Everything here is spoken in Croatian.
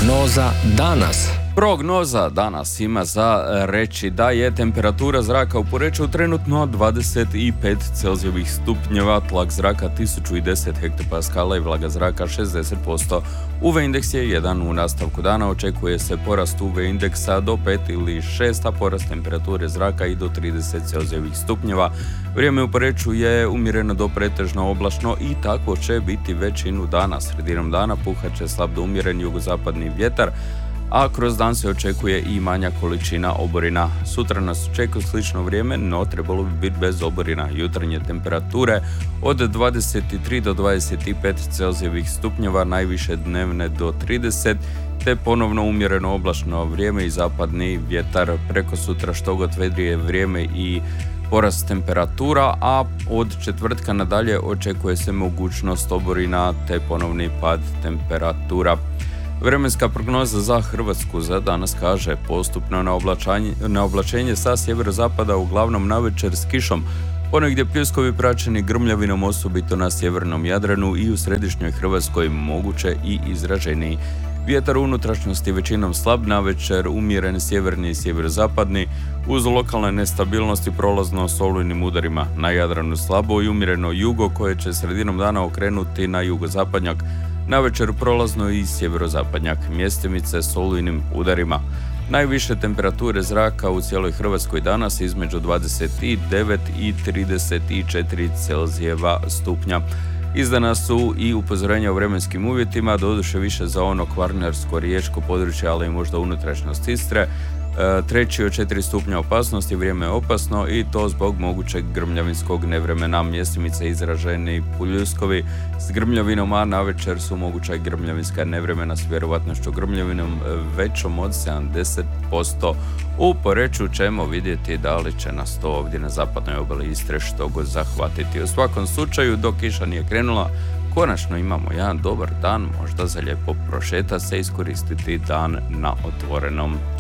Prognoza danas. Prognoza danas ima za reći da je temperatura zraka u Poreču trenutno 25 Celzijevih stupnjeva, tlak zraka 1010 hektopaskala i vlaga zraka 60%. UV indeks je 1. U nastavku dana očekuje se porast UV indeksa do 5 ili 6, a porast temperature zraka i do 30 Celzijevih stupnjeva. Vrijeme u Poreču je umjereno do pretežno oblačno i tako će biti većinu dana. Sredinom dana puhat će slab do umjeren jugozapadni vjetar, a kroz dan se očekuje i manja količina oborina. Sutra nas očekuje slično vrijeme, no trebalo bi biti bez oborina. Jutarnje temperature od 23 do 25 Celzijevih stupnjeva, najviše dnevne do 30, te ponovno umjereno oblačno vrijeme i zapadni vjetar. Preko sutra štogod vedrije vrijeme i porast temperatura, a od četvrtka nadalje očekuje se mogućnost oborina te ponovni pad temperatura. Vremenska prognoza za Hrvatsku za danas kaže postupno neoblačenje sa sjeverozapada, uglavnom navečer s kišom. Ponegdje pljuskovi praćeni grmljavinom, osobito na sjevernom Jadranu i u središnjoj Hrvatskoj moguće i izraženiji. Vjetar u unutrašnjosti većinom slab, navečer umjeren sjeverni i sjeverozapadni, uz lokalne nestabilnosti prolazno s olujnim udarima. Na Jadranu slabo i umjereno jugo koje će sredinom dana okrenuti na jugozapadnjak. Navečer prolazno i sjeverozapadnjak, mjestimice s olujnim udarima. Najviše temperature zraka u cijeloj Hrvatskoj danas između 29 i 34 Celzijeva stupnja. Izdana su i upozorenja o vremenskim uvjetima, doduše više za ono kvarnersko-riječko područje, ali i možda unutrašnjost Istre. 3 od 4 stupnja opasnosti, vrijeme je opasno i to zbog mogućeg grmljavinskog nevremena. Mjestimice izraženi pljuskovi s grmljavinom, a navečer su moguća i grmljavinska nevremena s vjerovatnošću grmljavinom većom od 70%. U Poreču ćemo vidjeti da li će nas to ovdje na zapadnoj obali Istre štogod zahvatiti. U svakom slučaju, dok kiša nije krenula, konačno imamo jedan dobar dan, možda za lijepo prošeta se, iskoristiti dan na otvorenom.